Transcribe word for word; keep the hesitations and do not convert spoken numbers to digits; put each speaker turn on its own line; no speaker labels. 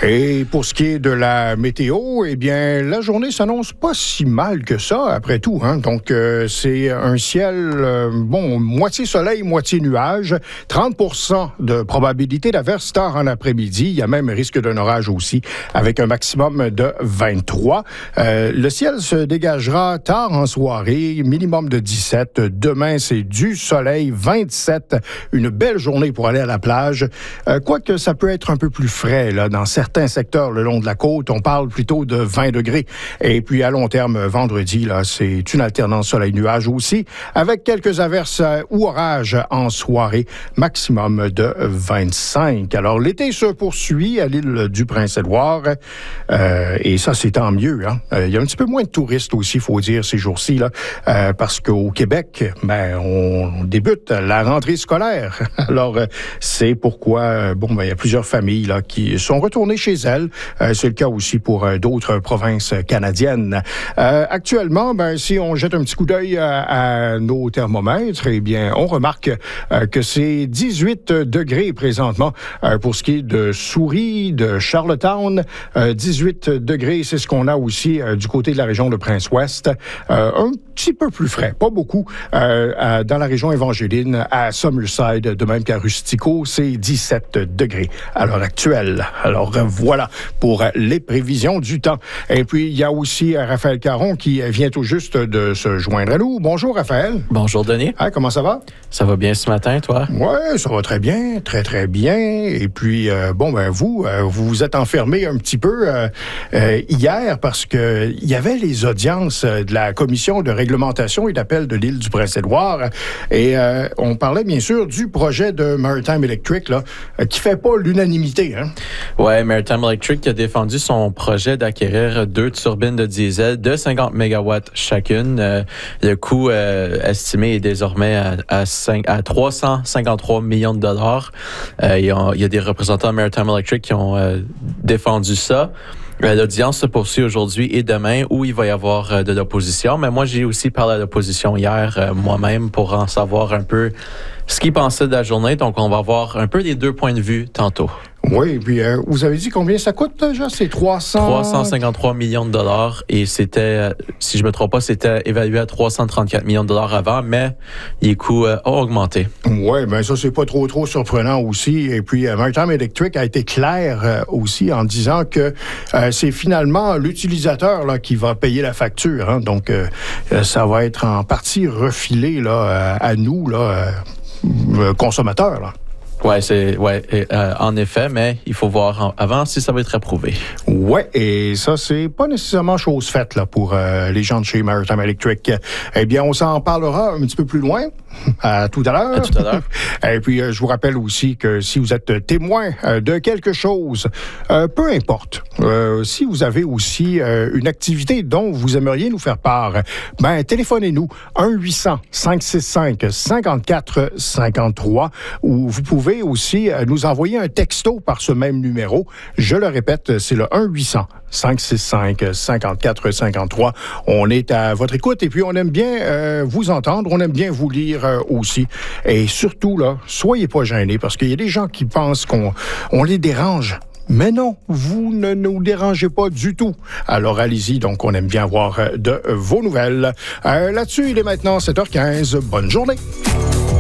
Et pour ce qui est de la météo, eh bien, la journée s'annonce pas si mal que ça, après tout. Hein? Donc, euh, c'est un ciel, euh, bon, moitié soleil, moitié nuage. trente pour cent de probabilité d'averse tard en après-midi. Il y a même risque d'un orage aussi, avec un maximum de vingt-trois. Euh, le ciel se dégagera tard en soirée, minimum de dix-sept. Demain, c'est du soleil, vingt-sept. Une belle journée pour aller à la plage. Euh, quoique ça peut être un peu plus frais, là, dans certains certains secteurs le long de la côte, on parle plutôt de vingt degrés. Et puis à long terme, vendredi, là, c'est une alternance soleil-nuage aussi, avec quelques averses ou orages en soirée, maximum de vingt-cinq. Alors l'été se poursuit à l'île du Prince-Édouard, euh, et ça c'est tant mieux. Hein? Euh, il y a un petit peu moins de touristes aussi, il faut dire, ces jours-ci, là, euh, parce qu'au Québec, ben, on débute la rentrée scolaire. Alors c'est pourquoi, bon, ben, il y a plusieurs familles là, qui sont retournées chez elles. Euh, c'est le cas aussi pour euh, d'autres provinces canadiennes. Euh, actuellement, ben, si on jette un petit coup d'œil à, à nos thermomètres, eh bien, on remarque euh, que c'est dix-huit degrés présentement euh, pour ce qui est de Souris, de Charlottetown. Euh, dix-huit degrés, c'est ce qu'on a aussi euh, du côté de la région de Prince-Ouest. Euh, un petit peu plus frais, pas beaucoup, euh, à, dans la région évangéline, à Summerside, de même qu'à Rustico, c'est dix-sept degrés à l'heure actuelle. Alors, voilà pour les prévisions du temps. Et puis, il y a aussi Raphaël Caron qui vient tout juste de se joindre à nous. Bonjour, Raphaël.
Bonjour, Denis.
Hein, comment ça va?
Ça va bien ce matin, toi?
Oui, ça va très bien, très, très bien. Et puis, euh, bon, ben vous, euh, vous vous êtes enfermé un petit peu euh, euh, hier parce que il y avait les audiences de la Commission de réglementation et d'appel de l'île du Prince-Édouard. Et euh, on parlait, bien sûr, du projet de Maritime Electric, là, qui fait pas l'unanimité, hein?
Oui, Maritime Electric a défendu son projet d'acquérir deux turbines de diesel de cinquante mégawatts chacune. Euh, le coût euh, estimé est désormais à, à, cinq, à trois cent cinquante-trois millions de dollars. Euh, il, y a, il y a des représentants de Maritime Electric qui ont euh, défendu ça. L'audience se poursuit aujourd'hui et demain où il va y avoir euh, de l'opposition. Mais moi, j'ai aussi parlé à l'opposition hier euh, moi-même pour en savoir un peu ce qu'ils pensaient de la journée. Donc, on va voir un peu les deux points de vue tantôt.
Oui, puis euh, vous avez dit combien ça coûte déjà? C'est trois cents...
trois cent cinquante-trois millions de dollars et c'était, si je me trompe pas, c'était évalué à trois cent trente-quatre millions de dollars avant, mais les coûts euh, ont augmenté.
Oui, bien ça, c'est pas trop, trop surprenant aussi. Et puis, euh, Maritime Electric a été clair euh, aussi en disant que euh, c'est finalement l'utilisateur là, qui va payer la facture. Hein. Donc, euh, ça va être en partie refilé là, à nous, là, euh, consommateurs, là.
Oui, c'est ouais, euh, en effet, mais il faut voir en, avant si ça va être approuvé.
Oui, et ça, c'est pas nécessairement chose faite là, pour euh, les gens de chez Maritime Electric. Eh bien, on s'en parlera un petit peu plus loin, à tout à l'heure.
À tout à l'heure.
Et puis, euh, je vous rappelle aussi que si vous êtes témoin euh, de quelque chose, euh, peu importe, euh, si vous avez aussi euh, une activité dont vous aimeriez nous faire part, ben téléphonez-nous un huit cents cinq six cinq cinquante-quatre cinquante-trois ou vous pouvez aussi nous envoyer un texto par ce même numéro. Je le répète, c'est le un huit cents cinq six cinq cinquante-quatre cinquante-trois. On est à votre écoute et puis on aime bien euh, vous entendre, on aime bien vous lire euh, aussi. Et surtout, là, soyez pas gênés parce qu'il y a des gens qui pensent qu'on on les dérange. Mais non, vous ne nous dérangez pas du tout. Alors allez-y, donc on aime bien avoir de vos nouvelles. Euh, là-dessus, il est maintenant sept heures quinze. Bonne journée.